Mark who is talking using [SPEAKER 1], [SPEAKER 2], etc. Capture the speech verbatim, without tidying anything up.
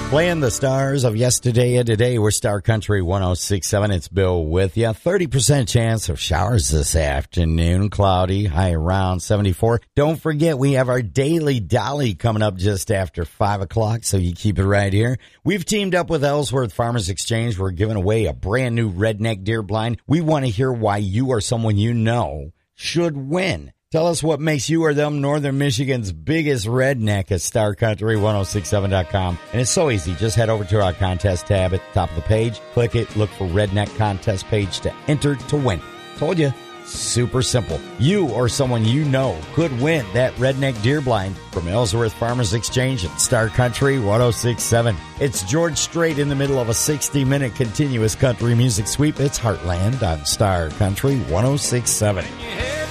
[SPEAKER 1] Playing the stars of yesterday and today. We're Star Country one oh six point seven. It's Bill with you. thirty percent chance of showers this afternoon. Cloudy, high around seventy-four. Don't forget, we have our daily Dolly coming up just after five o'clock, so you keep it right here. We've teamed up with Ellsworth Farmers Exchange. We're giving away a brand new redneck deer blind. We want to hear why you or someone you know should win. Tell us what makes you or them Northern Michigan's biggest redneck at star country ten sixty-seven dot com. And it's so easy. Just head over to our contest tab at the top of the page. Click it. Look for Redneck Contest page to enter to win. Told you. Super simple. You or someone you know could win that redneck deer blind from Ellsworth Farmers Exchange at Star Country ten sixty-seven. It's George Strait in the middle of a sixty-minute continuous country music sweep. It's Heartland on Star Country ten sixty-seven.